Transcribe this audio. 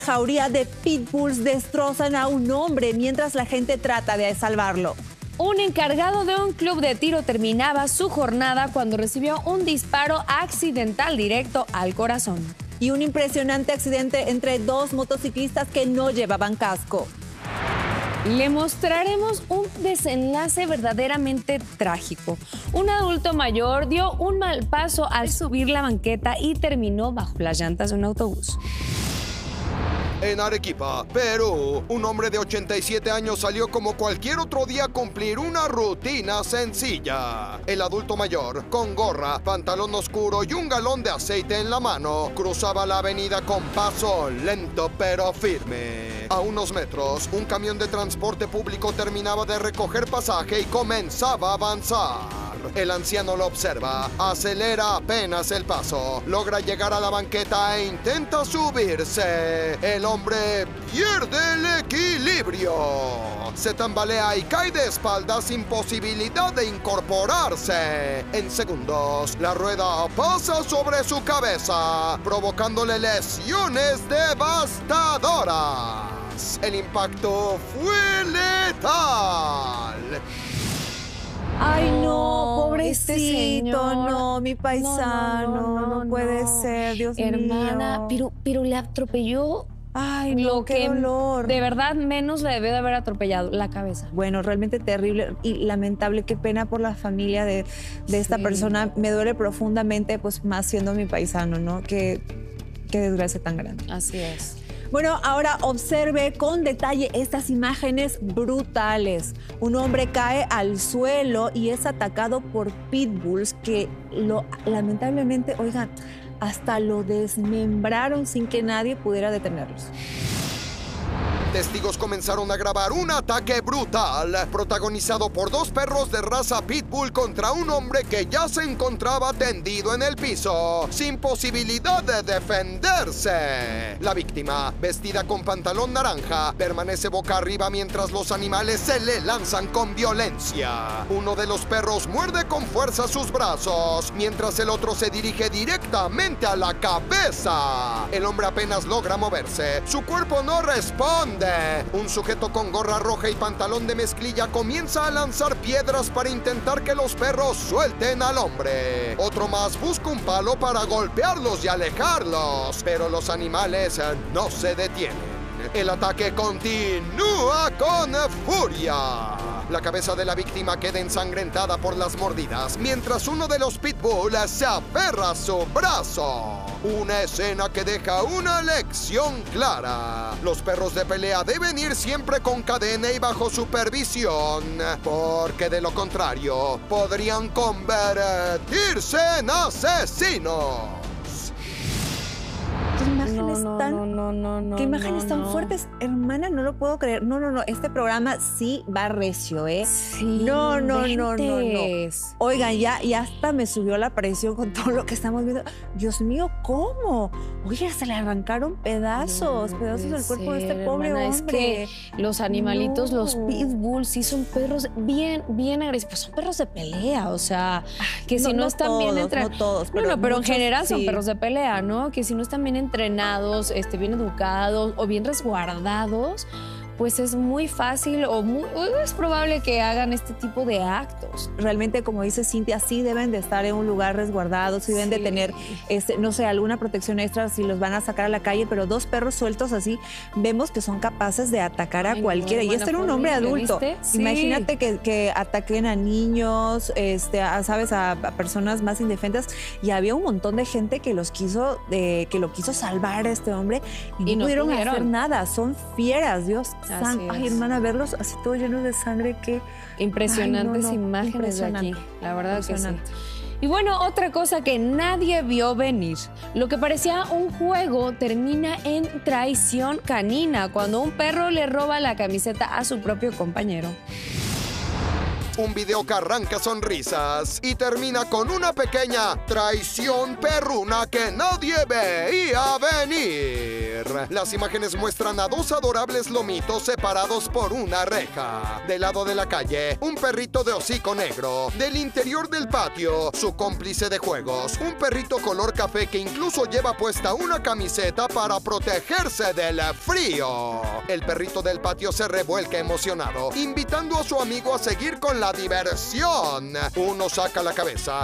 Jauría de pitbulls destrozan a un hombre mientras la gente trata de salvarlo. Un encargado de un club de tiro terminaba su jornada cuando recibió un disparo accidental directo al corazón. Y un impresionante accidente entre dos motociclistas que no llevaban casco. Le mostraremos un desenlace verdaderamente trágico. Un adulto mayor dio un mal paso al subir la banqueta y terminó bajo las llantas de un autobús. En Arequipa, Perú, un hombre de 87 años salió como cualquier otro día a cumplir una rutina sencilla. El adulto mayor, con gorra, pantalón oscuro y un galón de aceite en la mano, cruzaba la avenida con paso lento pero firme. A unos metros, un camión de transporte público terminaba de recoger pasaje y comenzaba a avanzar. El anciano lo observa, acelera apenas el paso, logra llegar a la banqueta e intenta subirse. El hombre pierde el equilibrio. Se tambalea y cae de espaldas sin posibilidad de incorporarse. En segundos, la rueda pasa sobre su cabeza, provocándole lesiones devastadoras. El impacto fue letal. Ay, no, este pobrecito, señor. no, mi paisano, no puede ser, Dios Hermana, mío. pero le atropelló. Ay, no, Lo qué que dolor. de verdad menos le debió de haber atropellado, la cabeza. Bueno, realmente terrible y lamentable. Qué pena por la familia de esta persona. Me duele profundamente, pues más siendo mi paisano, ¿no? Qué desgracia tan grande. Así es. Bueno, ahora observe con detalle estas imágenes brutales. Un hombre cae al suelo y es atacado por pitbulls que lamentablemente, oigan, hasta lo desmembraron sin que nadie pudiera detenerlos. Testigos comenzaron a grabar un ataque brutal, protagonizado por dos perros de raza pitbull contra un hombre que ya se encontraba tendido en el piso, sin posibilidad de defenderse. La víctima, vestida con pantalón naranja, permanece boca arriba mientras los animales se le lanzan con violencia. Uno de los perros muerde con fuerza sus brazos, mientras el otro se dirige directamente a la cabeza. El hombre apenas logra moverse, su cuerpo no responde. Un sujeto con gorra roja y pantalón de mezclilla comienza a lanzar piedras para intentar que los perros suelten al hombre. Otro más busca un palo para golpearlos y alejarlos, pero los animales no se detienen. El ataque continúa con furia. La cabeza de la víctima queda ensangrentada por las mordidas, mientras uno de los pitbull se aferra a su brazo. Una escena que deja una lección clara. Los perros de pelea deben ir siempre con cadena y bajo supervisión, porque de lo contrario podrían convertirse en asesinos. ¿Qué imágenes tan fuertes? Hermana, no lo puedo creer. No. Este programa sí va recio, ¿eh? Sí, No. inventes. Oigan, ya hasta me subió la presión con todo lo que estamos viendo. Dios mío, ¿cómo? Oye, se le arrancaron pedazos del cuerpo de este pobre hermana, hombre. Es que los animalitos, los pitbulls, sí son perros bien agresivos. Son perros de pelea, o sea, que si no están bien entrenados. No todos, pero en muchos, general son sí. perros de pelea, ¿no? Que si no están bien entrenados, bien educados o bien resguardados, pues es muy fácil o es probable que hagan este tipo de actos. Realmente, como dice Cintia, sí deben de estar en un lugar resguardado, sí deben de tener, no sé, alguna protección extra si los van a sacar a la calle, pero dos perros sueltos así, vemos que son capaces de atacar a cualquiera. Y este era un hombre adulto. Sí. Imagínate que ataquen a niños, a personas más indefensas. Y había un montón de gente que lo quiso salvar a este hombre y no pudieron hacer nada. Son fieras, Dios. Ay, hermana, verlos así todos llenos de sangre, que impresionantes imágenes de aquí, la verdad que sí. Y bueno, otra cosa que nadie vio venir. Lo que parecía un juego termina en traición canina cuando un perro le roba la camiseta a su propio compañero. un video que arranca sonrisas y termina con una pequeña traición perruna que nadie veía venir. Las imágenes muestran a dos adorables lomitos separados por una reja. Del lado de la calle, un perrito de hocico negro. Del interior del patio, su cómplice de juegos, un perrito color café que incluso lleva puesta una camiseta para protegerse del frío. El perrito del patio se revuelca emocionado, invitando a su amigo a seguir con la diversión. Uno saca la cabeza